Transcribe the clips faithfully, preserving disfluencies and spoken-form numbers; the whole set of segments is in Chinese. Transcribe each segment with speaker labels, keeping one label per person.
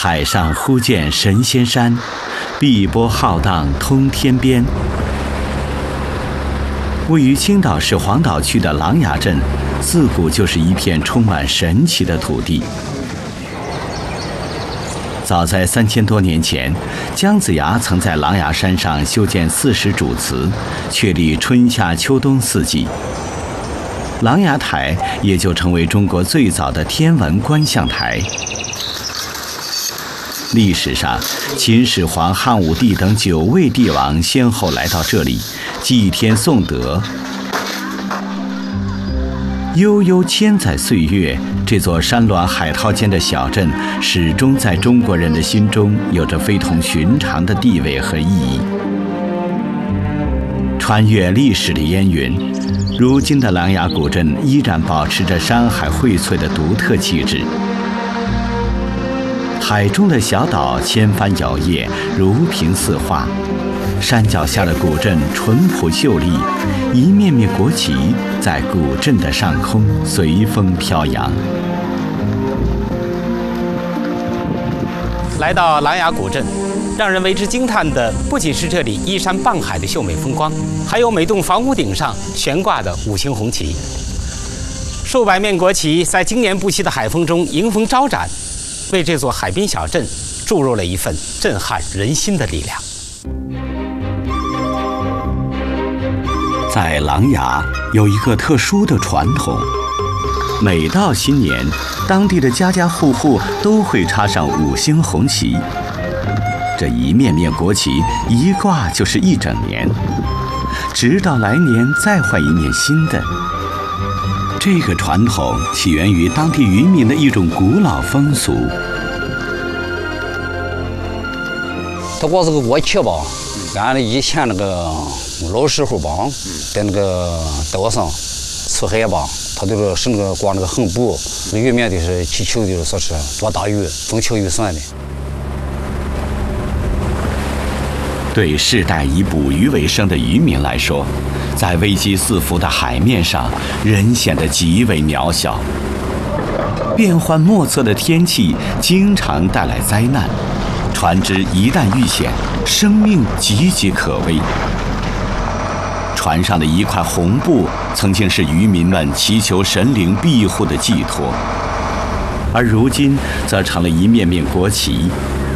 Speaker 1: 海上忽见神仙山，碧波浩荡通天边。位于青岛市黄岛区的琅琊镇，自古就是一片充满神奇的土地。早在三千多年前，姜子牙曾在琅琊山上修建四十主祠，确立春夏秋冬四季。琅琊台也就成为中国最早的天文观象台。历史上，秦始皇、汉武帝等九位帝王先后来到这里祭天颂德。悠悠千载岁月，这座山峦海涛间的小镇，始终在中国人的心中有着非同寻常的地位和意义。穿越历史的烟云，如今的琅琊古镇依然保持着山海荟萃的独特气质。海中的小岛千帆摇曳，如萍似画；山脚下的古镇淳朴秀丽，一面面国旗在古镇的上空随风飘扬。
Speaker 2: 来到琅琊古镇，让人为之惊叹的不仅是这里依山傍海的秀美风光，还有每栋房屋顶上悬挂的五星红旗。数百面国旗在经年不息的海风中迎风招展，为这座海滨小镇注入了一份震撼人心的力量。
Speaker 1: 在琅琊有一个特殊的传统，每到新年，当地的家家户户都会插上五星红旗。这一面面国旗一挂就是一整年，直到来年再换一面新的。这个传统起源于当地渔民的一种古老风俗。
Speaker 3: 它光是个国旗吧，俺以前那个老时候吧，在那个岛上出海吧，他都是是那个挂那个横幅，渔民的是祈求就是说是多大鱼，风调雨顺的。
Speaker 1: 对世代以捕鱼为生的渔民来说，在危机四伏的海面上，人显得极为渺小。变幻莫测的天气经常带来灾难，船只一旦遇险，生命岌岌可危。船上的一块红布曾经是渔民们祈求神灵庇护的寄托，而如今则成了一面面国旗。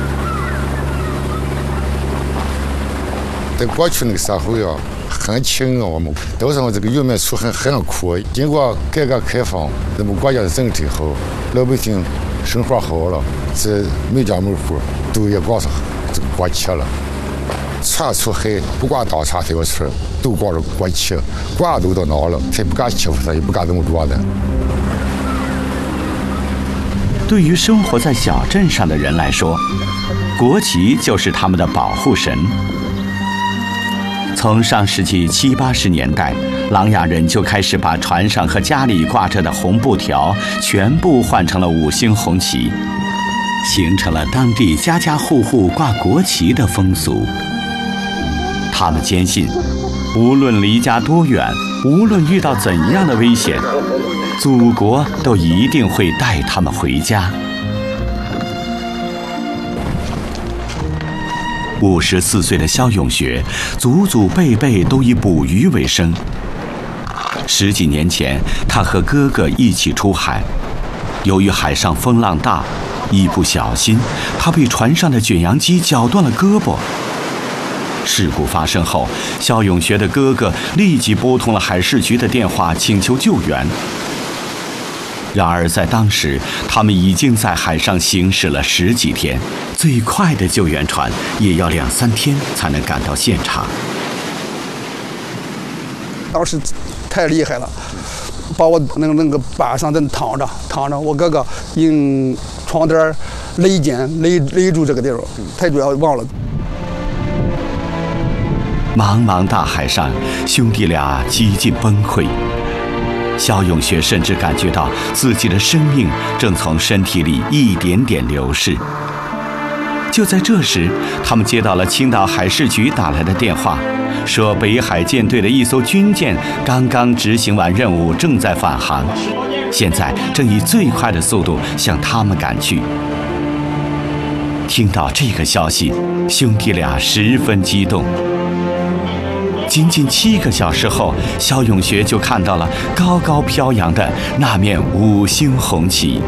Speaker 4: 在过去那个时候呀，很穷啊，我们岛上这个渔民处很很苦。经过改革开放，咱们国家的政策好，老百姓生活好了，这每家每户都也挂上这个国旗了。船出海不管大船小船，都挂着国旗，管都到哪了，才不敢欺负他，也不敢这么做的。
Speaker 1: 对于生活在小镇上的人来说，国旗就是他们的保护神。从上世纪七八十年代，琅琊人就开始把船上和家里挂着的红布条全部换成了五星红旗，形成了当地家家户户挂国旗的风俗。他们坚信，无论离家多远，无论遇到怎样的危险，祖国都一定会带他们回家。五十四岁的肖永学，祖祖辈辈都以捕鱼为生。十几年前，他和哥哥一起出海，由于海上风浪大，一不小心，他被船上的卷扬机绞断了胳膊。事故发生后，肖永学的哥哥立即拨通了海事局的电话，请求救援。然而在当时，他们已经在海上行驶了十几天，最快的救援船也要两三天才能赶到现场。
Speaker 5: 当时太厉害了，把我那个那个板上正躺着躺着，我哥哥用床单勒紧勒勒住这个地方，太主要忘了。
Speaker 1: 茫茫大海上，兄弟俩几近崩溃。肖永学甚至感觉到自己的生命正从身体里一点点流逝。就在这时，他们接到了青岛海事局打来的电话，说北海舰队的一艘军舰刚刚执行完任务，正在返航，现在正以最快的速度向他们赶去。 听到这个消息，兄弟俩十分激动。仅仅七个小时后，肖永学就看到了高高飘扬的那面五星红旗。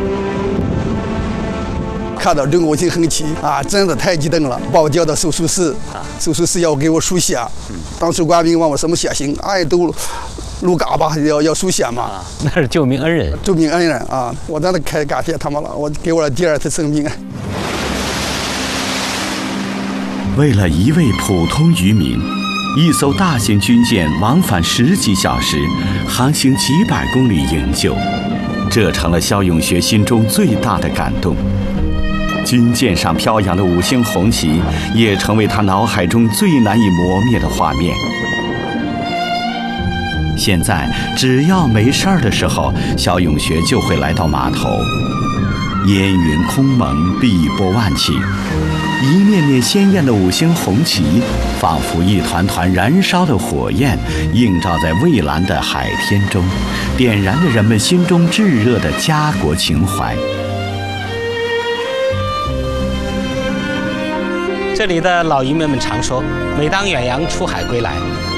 Speaker 5: 看到这个五星红旗啊，真的太激动了，把我叫到手术室，手术室要给我输血。当时官兵问我什么血型，哎，都路嘎巴要要输血嘛。
Speaker 2: 那是救命恩人，
Speaker 5: 救命恩人啊！我真的太感谢他们了，我给我了第二次生命。
Speaker 1: 为了一位普通渔民，一艘大型军舰往返十几小时，航行几百公里营救，这成了肖永学心中最大的感动。军舰上飘扬的五星红旗，也成为他脑海中最难以磨灭的画面。现在，只要没事儿的时候，肖永学就会来到码头。烟云空蒙，碧波万顷，一面面鲜艳的五星红旗，仿佛一团团燃烧的火焰，映照在蔚蓝的海天中，点燃着人们心中炙热的家国情怀。
Speaker 2: 这里的老渔民们常说，每当远洋出海归来，